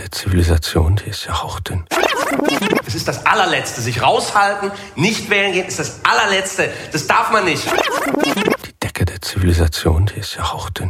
der Zivilisation, die ist ja hauchdünn. Es ist das allerletzte. Sich raushalten, nicht wählen gehen, ist das allerletzte. Das darf man nicht. Die Decke der Zivilisation, die ist ja hauchdünn.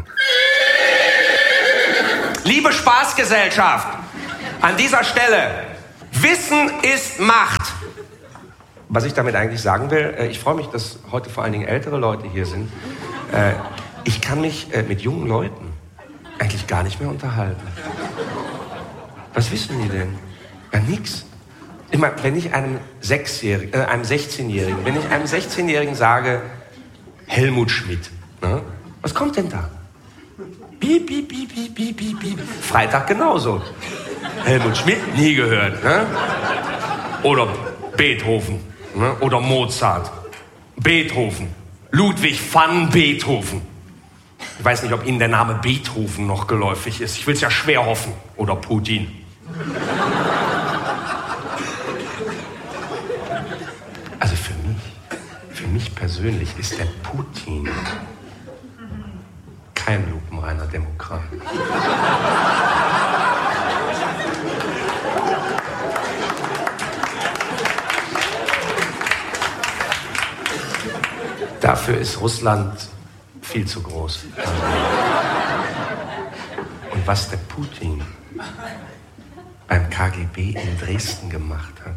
Liebe Spaßgesellschaft, an dieser Stelle, Wissen ist Macht. Was ich damit eigentlich sagen will, ich freue mich, dass heute vor allen Dingen ältere Leute hier sind. Ich kann mich mit jungen Leuten eigentlich gar nicht mehr unterhalten. Was wissen die denn? Ja, nix. Ich meine, wenn ich einem 16-Jährigen, wenn ich einem 16-Jährigen sage, Helmut Schmidt, ne? Was kommt denn da? Piep, piep, piep, piep, piep, piep, piep. Freitag genauso. Helmut Schmidt, nie gehört. Ne? Oder Beethoven, ne? Oder Mozart. Beethoven. Ludwig van Beethoven. Ich weiß nicht, ob Ihnen der Name Beethoven noch geläufig ist. Ich will es ja schwer hoffen. Oder Putin. Also für mich persönlich ist der Putin kein lupenreiner Demokrat. Dafür ist Russland viel zu groß. Und was der Putin beim KGB in Dresden gemacht hat,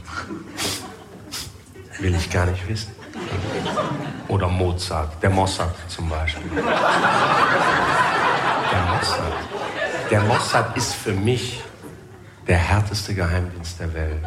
will ich gar nicht wissen. Oder Mozart, der Mossad zum Beispiel. Der Mossad ist für mich der härteste Geheimdienst der Welt.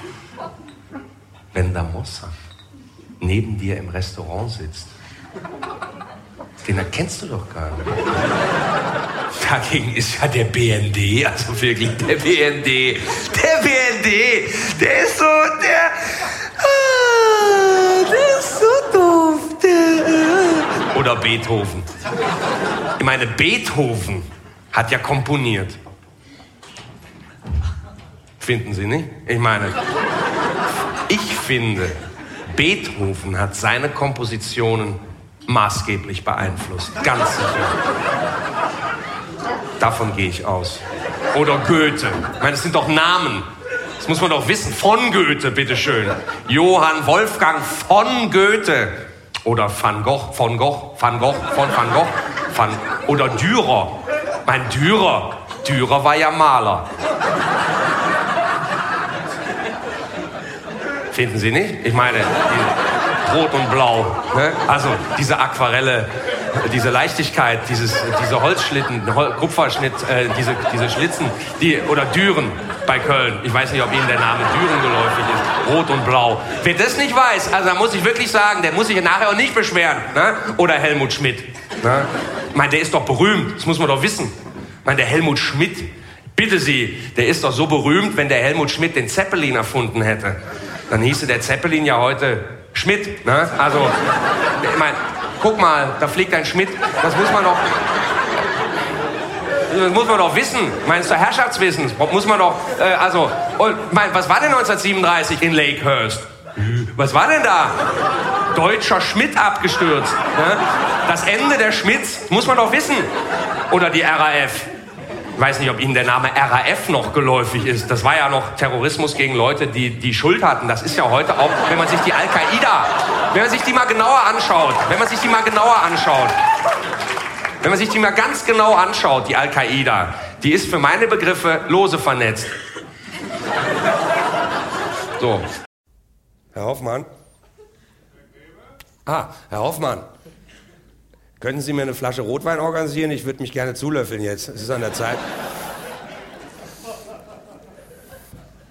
Wenn der Mossad neben dir im Restaurant sitzt, den erkennst du doch gar nicht. Dagegen ist ja der BND, also wirklich der BND. Der BND, der ist so, der ist so doof. Oder Beethoven. Ich meine, Beethoven hat ja komponiert. Finden Sie nicht? Ich meine, ich finde, Beethoven hat seine Kompositionen maßgeblich beeinflusst. Ganz sicher. Davon gehe ich aus. Oder Goethe. Ich meine, das sind doch Namen. Das muss man doch wissen. Von Goethe, bitteschön. Johann Wolfgang von Goethe. Oder Van Gogh, von Gogh, Van Gogh, von Van Gogh. Oder Dürer. Mein Dürer war ja Maler. Finden Sie nicht? Ich meine, Rot und Blau. Ne? Also diese Aquarelle, diese Leichtigkeit, diese Holzschlitten, Kupferschnitt, diese Schlitzen, oder Düren bei Köln. Ich weiß nicht, ob Ihnen der Name Düren geläufig ist. Rot und Blau. Wer das nicht weiß, also da muss ich wirklich sagen, der muss sich nachher auch nicht beschweren. Ne? Oder Helmut Schmidt. Ne? Ich meine, der ist doch berühmt. Das muss man doch wissen. Ich meine, der Helmut Schmidt, bitte Sie, der ist doch so berühmt, wenn der Helmut Schmidt den Zeppelin erfunden hätte. Dann hieße der Zeppelin ja heute Schmidt, ne? Also, ich meine, guck mal, da fliegt ein Schmidt, das muss man doch wissen. Ich meine, das ist doch Herrschaftswissen, das muss man doch, was war denn 1937 in Lakehurst? Was war denn da? Deutscher Schmidt abgestürzt, ne? Das Ende der Schmidts, muss man doch wissen. Oder die RAF. Ich weiß nicht, ob Ihnen der Name RAF noch geläufig ist. Das war ja noch Terrorismus gegen Leute, die Schuld hatten. Das ist ja heute auch, wenn man sich die Al-Qaida, wenn man sich die mal ganz genau anschaut, die Al-Qaida, die ist für meine Begriffe lose vernetzt. So. Herr Hoffmann? Herr Hoffmann. Könnten Sie mir eine Flasche Rotwein organisieren? Ich würde mich gerne zulöffeln jetzt. Es ist an der Zeit.